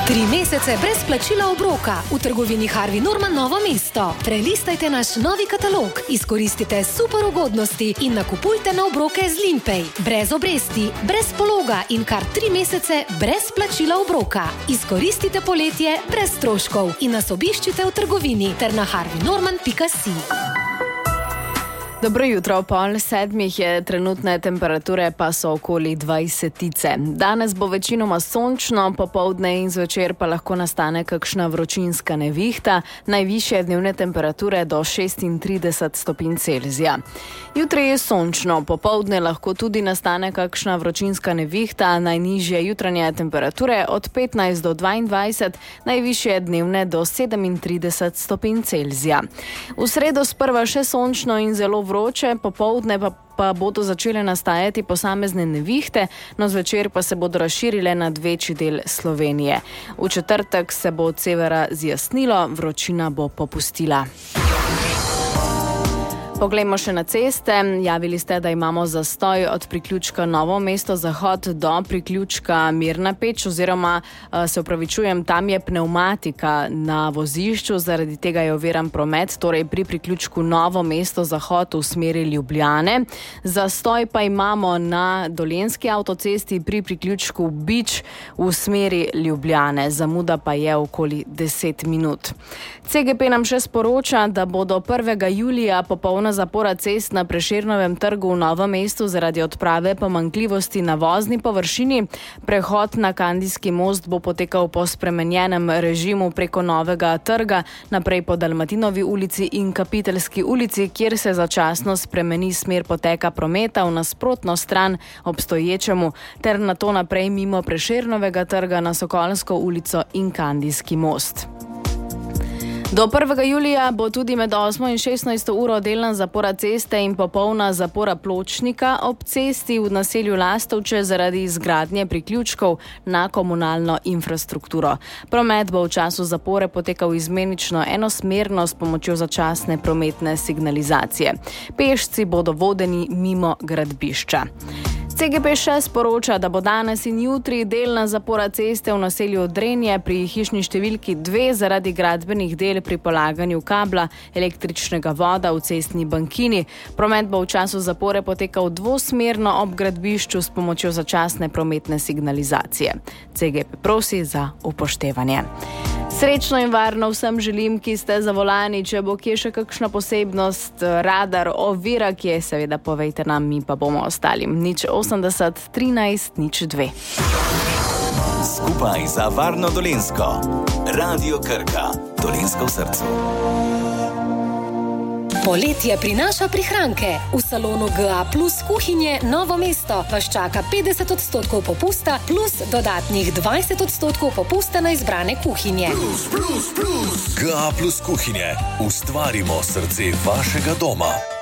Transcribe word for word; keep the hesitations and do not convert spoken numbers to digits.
Tri mesece brez plačila obroka v trgovini Harvey Norman Novo mesto. Prelistajte naš novi katalog, izkoristite super ugodnosti in nakupujte na obroke z Limpay. Brez obresti, brez pologa in kar tri mesece brez plačila obroka. Izkoristite poletje brez stroškov in nas obiščite v trgovini ter na harvey norman pika si. Dobro jutro, pol sedmih je, trenutne temperature pa so okoli dvajsetice. Danes bo večinoma sončno, popoldne in zvečer pa lahko nastane kakšna vročinska nevihta, najvišje dnevne temperature do šestintrideset stopinj Celzija. Jutri je sončno, popoldne lahko tudi nastane kakšna vročinska nevihta, najnižje jutranje temperature od petnajst do dvaindvajset, najvišje dnevne do sedemintrideset stopinj Celzija. V sredo sprva še sončno in zelo vroče, popoldne pa, pa bodo začele nastajati posamezne nevihte, no zvečer pa se bodo razširile nad večji del Slovenije. V četrtek se bo od severa zjasnilo, vročina bo popustila. Poglejmo še na ceste. Javili ste, da imamo zastoj od priključka Novo mesto Zahod do priključka Mirna Peč, oziroma se opravičujem, tam je pnevmatika na vozišču, zaradi tega je oviran promet, torej pri priključku Novo mesto Zahod v smeri Ljubljane. Zastoj pa imamo na Dolenjski avtocesti pri priključku Bič v smeri Ljubljane. Zamuda pa je okoli deset minut. C G P nam še sporoča, da bodo prvega julija popolna zapora cest na Prešernovem trgu v Novem mestu zaradi odprave pomanjkljivosti na vozni površini. Prehod na Kandijski most bo potekal po spremenjenem režimu preko Novega trga, naprej po Dalmatinovi ulici in Kapiteljski ulici, kjer se začasno spremeni smer poteka prometa v nasprotno stran obstoječemu, ter nato naprej mimo Prešernovega trga na Sokolsko ulico in Kandijski most. Do prvega julija bo tudi med osmo in šestnajsto uro delna zapora ceste in popolna zapora pločnika ob cesti v naselju Lastovče zaradi izgradnje priključkov na komunalno infrastrukturo. Promet bo v času zapore potekal izmenično enosmerno s pomočjo začasne prometne signalizacije. Pešci bodo vodeni mimo gradbišča. C G P še sporoča, da bo danes in jutri delna zapora ceste v naselju Drenje pri hišni številki dve zaradi gradbenih del pri polaganju kabla električnega voda v cestni bankini. Promet bo v času zapore potekal dvosmerno ob gradbišču s pomočjo začasne prometne signalizacije. C G P prosi za upoštevanje. Srečno in varno vsem želim, ki ste za volani. Če bo kje še kakšna posebnost, radar, ovira, kje, seveda povejte nam, mi pa bomo ostali. Nič osemdeset, trinajst, nič dve. Skupaj za varno Dolenjsko. Radio Krka. Dolenjsko v srcu. Poletje prinaša prihranke. V salonu G A plus kuhinje Novo mesto vas čaka petdeset odstotkov popusta plus dodatnih dvajset odstotkov popusta na izbrane kuhinje. Plus, plus, plus. G A plus kuhinje. Ustvarimo srce vašega doma.